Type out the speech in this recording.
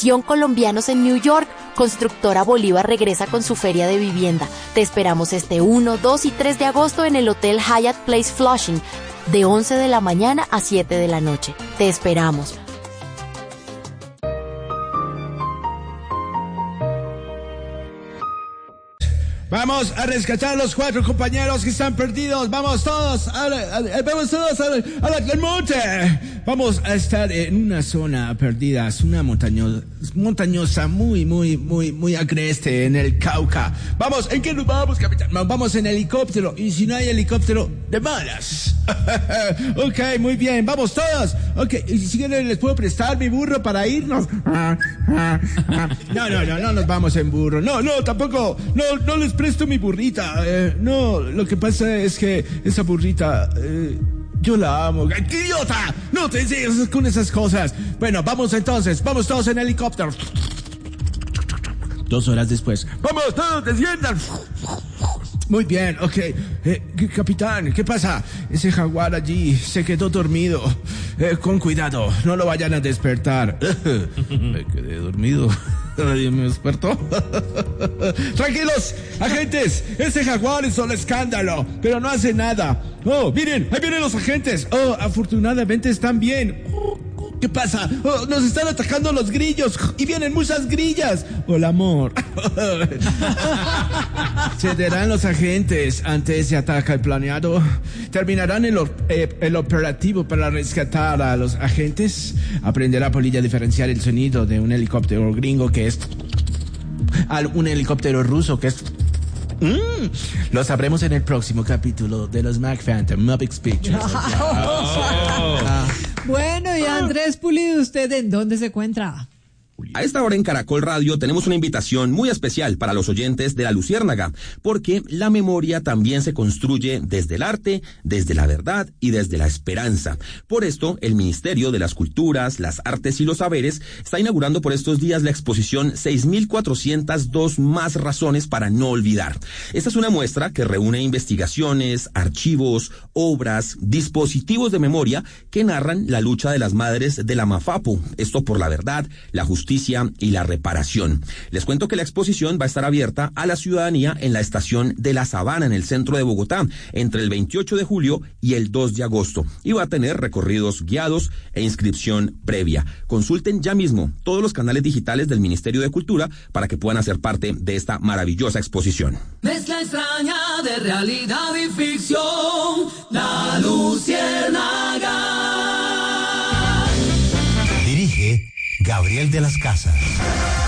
Exposición Colombianos en New York. Constructora Bolívar regresa con su feria de vivienda. Te esperamos este 1, 2 y 3 de agosto en el Hotel Hyatt Place Flushing, de 11 de la mañana a 7 de la noche. Te esperamos. Vamos a rescatar a los 4 compañeros que están perdidos. Vamos todos al monte. Vamos a estar en una zona perdida, es una montañosa muy agreste en el Cauca. Vamos, ¿en qué nos vamos, capitán? Vamos en helicóptero, y si no hay helicóptero, de malas. Ok, muy bien, vamos todos. Ok, y si quieren les puedo prestar mi burro para irnos. No nos vamos en burro. No, tampoco, no les presto mi burrita. No, lo que pasa es que esa burrita, yo la amo. ¡Qué idiota! No te enseñes con esas cosas. Bueno, vamos entonces, vamos todos en helicóptero. 2 horas después. ¡Vamos todos, desciendan! Muy bien, ok. Capitán, ¿qué pasa? Ese jaguar allí se quedó dormido. Con cuidado, no lo vayan a despertar. Me quedé dormido. Nadie me despertó. Tranquilos, agentes. Ese jaguar es solo escándalo, pero no hace nada. Oh, miren, ahí vienen los agentes. Oh, afortunadamente están bien. ¿Qué pasa? Oh, nos están atacando los grillos y vienen muchas grillas. Hola, amor. Cederán los agentes ante ese ataque planeado. Terminarán el operativo para rescatar a los agentes. Aprenderá Polilla a diferenciar el sonido de un helicóptero gringo que es un helicóptero ruso que es. Lo sabremos en el próximo capítulo de los Mac Phantom Muppets Pictures. Bueno, y Andrés Pulido, ¿usted en dónde se encuentra? A esta hora en Caracol Radio tenemos una invitación muy especial para los oyentes de La Luciérnaga, porque la memoria también se construye desde el arte, desde la verdad y desde la esperanza. Por esto, el Ministerio de las Culturas, las Artes y los Saberes está inaugurando por estos días la exposición 6.402 más razones para no olvidar. Esta es una muestra que reúne investigaciones, archivos, obras, dispositivos de memoria que narran la lucha de las madres de la Mafapu, esto por la verdad, la justicia y la reparación. Les cuento que la exposición va a estar abierta a la ciudadanía en la estación de La Sabana, en el centro de Bogotá, entre el 28 de julio y el 2 de agosto, y va a tener recorridos guiados e inscripción previa. Consulten ya mismo todos los canales digitales del Ministerio de Cultura para que puedan hacer parte de esta maravillosa exposición. Mezcla extraña de realidad y ficción, La Luciérnaga. Dirige Gabriel de las Casas.